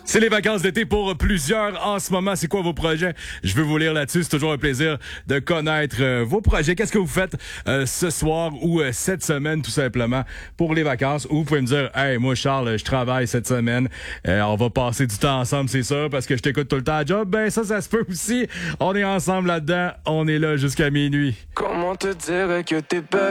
C'est les vacances d'été pour plusieurs en ce moment. C'est quoi vos projets? Je veux vous lire là-dessus. C'est toujours un plaisir de connaître vos projets. Qu'est-ce que vous faites ce soir ou cette semaine, tout simplement, pour les vacances? Ou vous pouvez me dire, hey, moi, Charles, je travaille cette semaine. On va passer du temps ensemble, c'est sûr, parce que je t'écoute tout le temps à job. Ben, ça se peut aussi. On est ensemble là-dedans. On est là jusqu'à minuit. Comment te dire que t'es belle?